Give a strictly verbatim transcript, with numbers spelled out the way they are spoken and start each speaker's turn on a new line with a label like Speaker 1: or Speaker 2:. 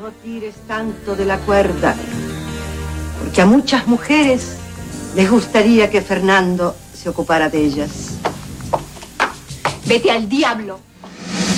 Speaker 1: No tires tanto de la cuerda, porque a muchas mujeres les gustaría que Fernando se ocupara de ellas.
Speaker 2: Vete al diablo.